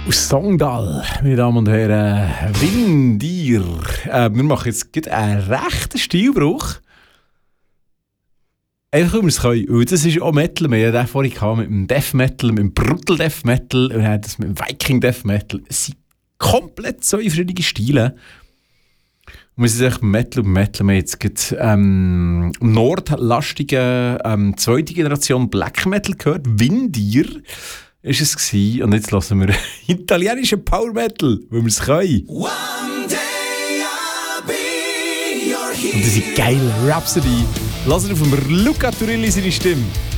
Aus Songdal, meine Damen und Herren, Windir. Wir machen jetzt gerade einen rechten Stilbruch. Einfach, weil wir es können. Und das ist auch Metal. Wir hatten den vorhin mit dem Death Metal, mit dem Brutal Death Metal und haben das mit dem Viking Death Metal. Es sind komplett zwei verschiedene Stile. Und wir sind echt Metal und Metal. Wir haben jetzt gerade nordlastige zweite Generation Black Metal gehört. Windir ist es gewesen. Und jetzt hören wir italienischen Power Metal, weil wir es können. One day I'll be your hero. Und das ist geil. Rhapsody. Lass auf dem Luca Turilli seine Stimme.